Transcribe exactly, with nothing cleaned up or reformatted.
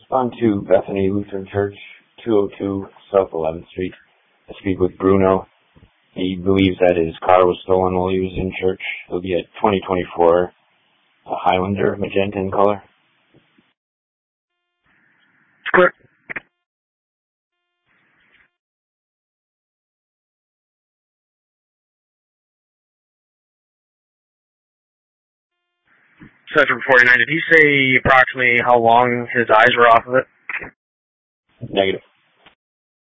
On to Bethany Lutheran Church, two oh two South eleventh Street. I speak with Bruno. He believes that his car was stolen while he was in church. It'll be a twenty twenty-four a Highlander, magenta in color. Clear. Section forty-nine, did he say approximately how long his eyes were off of it? Negative.